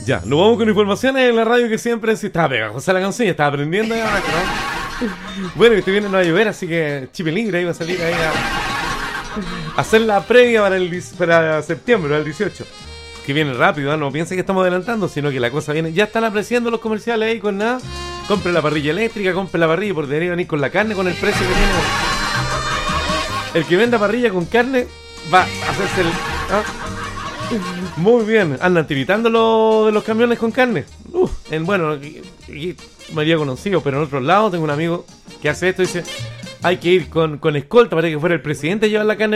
Ya, nos vamos con informaciones en la radio que siempre sí estaba pegajosa la canción, estaba aprendiendo ya, ¿no? Bueno, este viernes no va a llover, así que Chipelibre iba a salir ahí a hacer la previa para septiembre, para el 18. Que viene rápido, ¿no? No piense que estamos adelantando, sino que la cosa viene. Ya están apreciando los comerciales ahí con nada. Compre la parrilla eléctrica, compre la parrilla, porque debería venir con la carne, con el precio que tiene. El que venda parrilla con carne va a hacerse el... ¿ah? Muy bien, andan tiritando lo de los camiones con carne. Bueno, aquí me había conocido, pero en otro lado tengo un amigo que hace esto y dice: hay que ir con escolta para que fuera el presidente a llevar la carne